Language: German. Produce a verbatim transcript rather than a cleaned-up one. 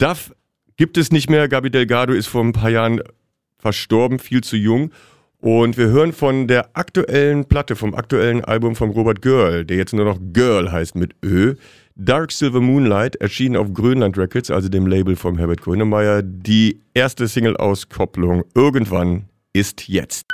Duff gibt es nicht mehr. Gabby Delgado ist vor ein paar Jahren verstorben, viel zu jung. Und wir hören von der aktuellen Platte, vom aktuellen Album von Robert Girl, der jetzt nur noch Girl heißt mit Ö. Dark Silver Moonlight, erschienen auf Grönland Records, also dem Label von Herbert Grönemeyer. Die erste Single-Auskopplung Irgendwann ist jetzt.